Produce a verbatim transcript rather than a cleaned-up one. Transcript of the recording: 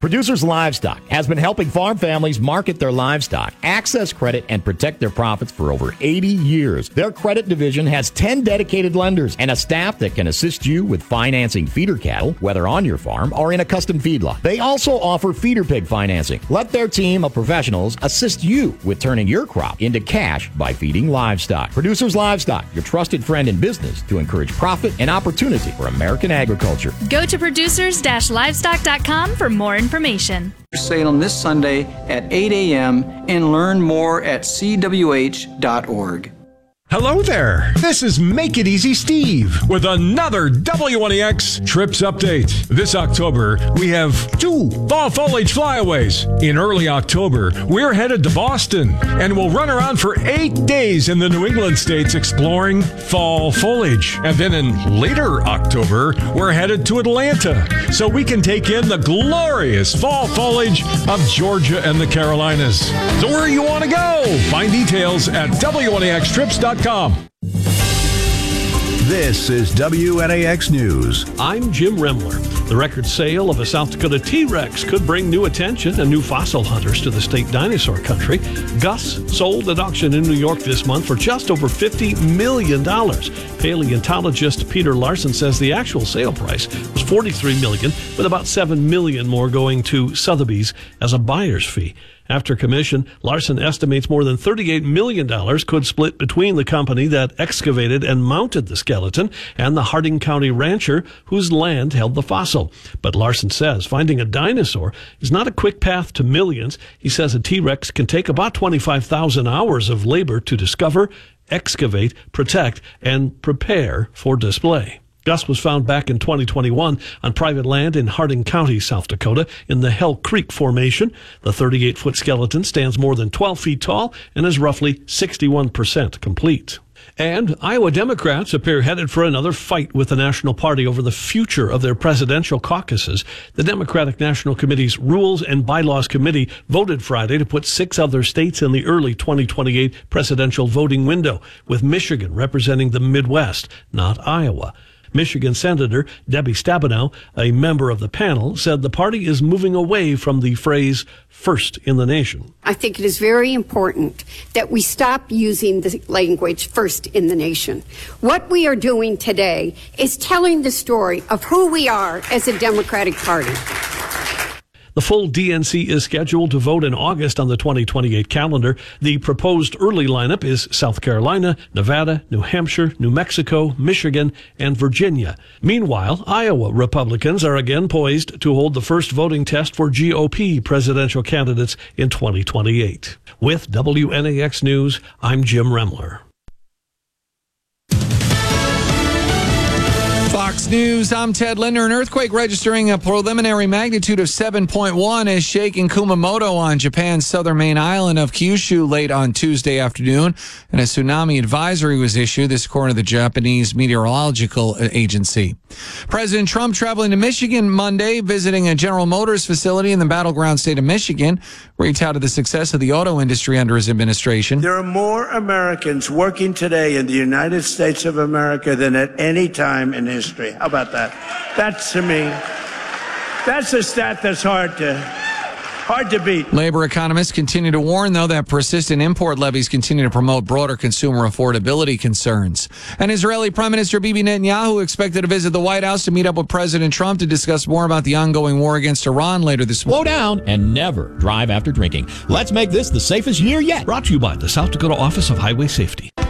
Producers Livestock has been helping farm families market their livestock, access credit, and protect their profits for over eighty years. Their credit division has ten dedicated lenders and a staff that can assist you with financing feeder cattle, whether on your farm or in a custom feedlot. They also offer feeder pig financing. Let their team of professionals assist you with turning your crop into cash by feeding livestock. Producers Livestock, your trusted friend in business to encourage profit and opportunity for American agriculture. Go to producers livestock dot com for more information. Information. Salem this Sunday at eight a.m. and learn more at c w h dot org. Hello there. This is Make It Easy Steve with another W N E X Trips Update. This October, we have two fall foliage flyaways. In early October, we're headed to Boston, and we'll run around for eight days in the New England states exploring fall foliage. And then in later October, we're headed to Atlanta, so we can take in the glorious fall foliage of Georgia and the Carolinas. So where you want to go? Find details at W N E X trips dot com. This is W N A X News. I'm Jim Remler. The record sale of a South Dakota T-Rex could bring new attention and new fossil hunters to the state dinosaur country. Gus sold at auction in New York this month for just over fifty million dollars. Paleontologist Peter Larson says the actual sale price was forty-three million dollars, with about seven million dollars more going to Sotheby's as a buyer's fee. After commission, Larson estimates more than thirty-eight million dollars could split between the company that excavated and mounted the skeleton and the Harding County rancher whose land held the fossil. But Larson says finding a dinosaur is not a quick path to millions. He says a T-Rex can take about twenty-five thousand hours of labor to discover, excavate, protect, and prepare for display. Gus was found back in twenty twenty-one on private land in Harding County, South Dakota, in the Hell Creek Formation. The thirty-eight foot skeleton stands more than twelve feet tall and is roughly sixty-one percent complete. And Iowa Democrats appear headed for another fight with the National Party over the future of their presidential caucuses. The Democratic National Committee's Rules and Bylaws Committee voted Friday to put six other states in the early twenty twenty-eight presidential voting window, with Michigan representing the Midwest, not Iowa. Michigan Senator Debbie Stabenow, a member of the panel, said the party is moving away from the phrase first in the nation. I think it is very important that we stop using the language first in the nation. What we are doing today is telling the story of who we are as a Democratic Party. The full D N C is scheduled to vote in August on the twenty twenty-eight calendar. The proposed early lineup is South Carolina, Nevada, New Hampshire, New Mexico, Michigan, and Virginia. Meanwhile, Iowa Republicans are again poised to hold the first voting test for G O P presidential candidates in twenty twenty-eight. With W N A X News, I'm Jim Remler. Fox News, I'm Ted Linder. An earthquake registering a preliminary magnitude of seven point one is shaking Kumamoto on Japan's southern main island of Kyushu late on Tuesday afternoon, and a tsunami advisory was issued, this according to the Japanese Meteorological Agency. President Trump traveling to Michigan Monday, visiting a General Motors facility in the battleground state of Michigan, where he touted the success of the auto industry under his administration. There are more Americans working today in the United States of America than at any time in history. How about that? That's, to me, that's a stat that's hard to, hard to beat. Labor economists continue to warn, though, that persistent import levies continue to promote broader consumer affordability concerns. And Israeli Prime Minister Bibi Netanyahu expected to visit the White House to meet up with President Trump to discuss more about the ongoing war against Iran later this Slow month. down and never drive after drinking. Let's make this the safest year yet. Brought to you by the South Dakota Office of Highway Safety.